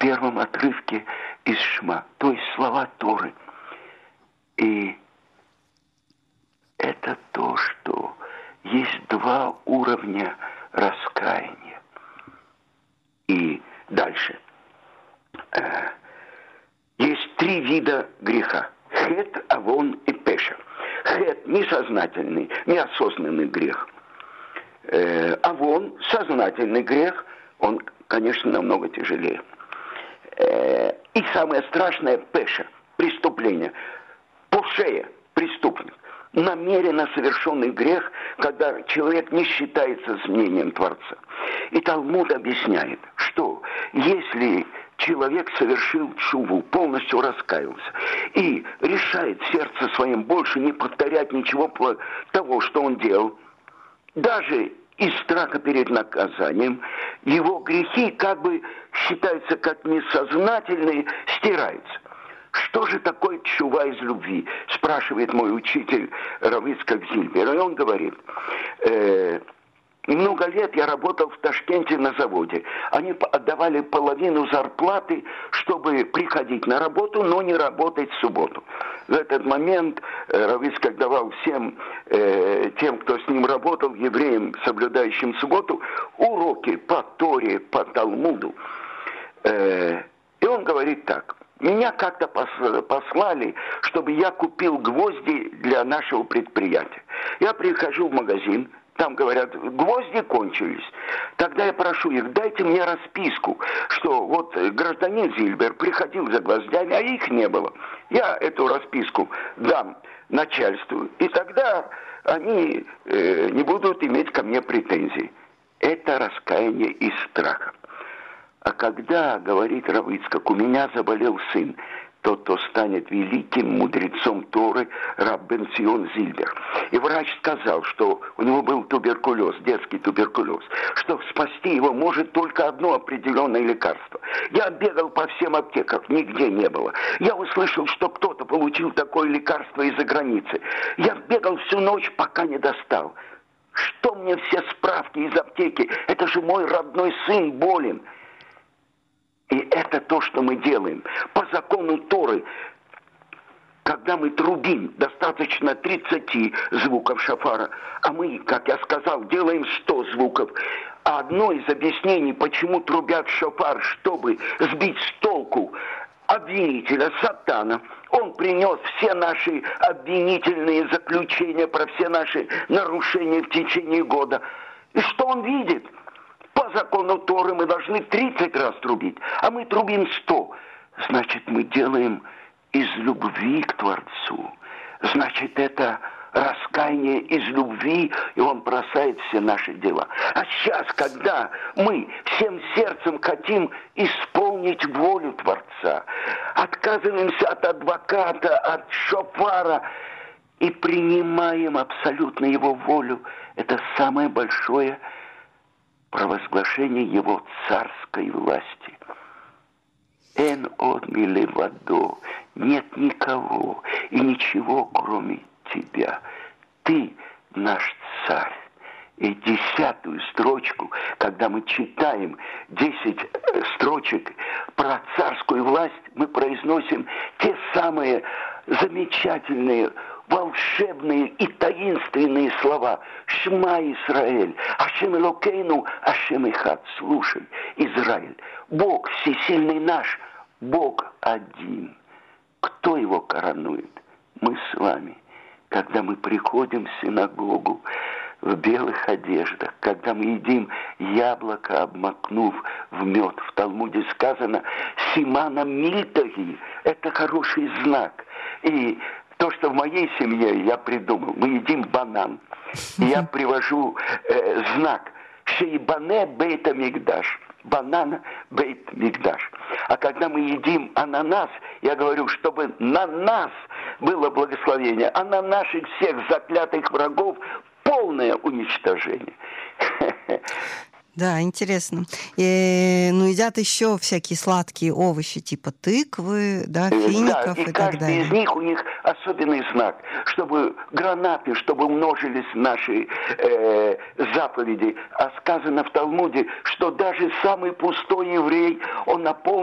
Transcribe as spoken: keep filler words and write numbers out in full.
первом отрывке из Шма, то есть слова Торы. И это то, что есть два уровня раскаяния. И дальше. Есть три вида греха. Хет, авон и пеша. Хет – несознательный, неосознанный грех. Авон – сознательный грех. Он, конечно, намного тяжелее. И самое страшное – пеша, преступление. Пошея, преступник. Намеренно совершенный грех, когда человек не считается с мнением Творца. И Талмуд объясняет, что если человек совершил тшуву, полностью раскаялся и решает в сердце своем больше не повторять ничего того, что он делал, даже из страха перед наказанием, его грехи как бы считаются как несознательные, стираются. Что же такое тшува из любви? Спрашивает мой учитель Рав Ицхак Зильбер. И он говорит, э, много лет я работал в Ташкенте на заводе. Они отдавали половину зарплаты, чтобы приходить на работу, но не работать в субботу. В этот момент э, Рав Ицхак давал всем э, тем, кто с ним работал, евреям, соблюдающим субботу, уроки по Торе, по Талмуду. Э, и он говорит так. Меня как-то послали, чтобы я купил гвозди для нашего предприятия. Я прихожу в магазин, там говорят, гвозди кончились. Тогда я прошу их, дайте мне расписку, что вот гражданин Зильбер приходил за гвоздями, а их не было. Я эту расписку дам начальству, и тогда они э, не будут иметь ко мне претензий. Это раскаяние из страха. А когда, говорит Рав Ицхак, у меня заболел сын, тот, кто станет великим мудрецом Торы, Рав бен Цион Зильбер. И врач сказал, что у него был туберкулез, детский туберкулез, что спасти его может только одно определенное лекарство. Я бегал по всем аптекам, нигде не было. Я услышал, что кто-то получил такое лекарство из-за границы. Я бегал всю ночь, пока не достал. Что мне все справки из аптеки? Это же мой родной сын болен. И это то, что мы делаем. По закону Торы, когда мы трубим, достаточно тридцать звуков шафара, а мы, как я сказал, делаем сто звуков. А одно из объяснений, почему трубят шафар, чтобы сбить с толку обвинителя, сатана, он принес все наши обвинительные заключения про все наши нарушения в течение года. И что он видит? По закону Торы мы должны тридцать раз трубить, а мы трубим сто. Значит, мы делаем из любви к Творцу. Значит, это раскаяние из любви, и Он бросает все наши дела. А сейчас, когда мы всем сердцем хотим исполнить волю Творца, отказываемся от адвоката, от шофара и принимаем абсолютно Его волю, это самое большое провозглашение Его царской власти. «Эн од милевадо» — нет никого и ничего, кроме Тебя. Ты наш царь. И десятую строчку, когда мы читаем десять строчек про царскую власть, мы произносим те самые замечательные, волшебные и таинственные слова. «Шма Исраэль, Ашем Элокейну, Ашем Эхад». Слушай, Израиль, Бог всесильный наш, Бог один. Кто его коронует? Мы с вами. Когда мы приходим в синагогу в белых одеждах, когда мы едим яблоко, обмакнув в мед, в Талмуде сказано «Симана мильтаги» — это хороший знак. И то, что в моей семье я придумал, мы едим банан. И я привожу э, знак «Шейбане бейта мигдаш». Банана бейт мигдаш. А когда мы едим ананас, я говорю, чтобы на нас было благословение, а на наших всех заклятых врагов полное уничтожение. Да, интересно. И, ну, едят еще всякие сладкие овощи, типа тыквы, да, фиников, да, и, и так далее. И каждый из них у них особенный знак, чтобы гранаты, чтобы умножились наши э, заповеди. А сказано в Талмуде, что даже самый пустой еврей, он наполнен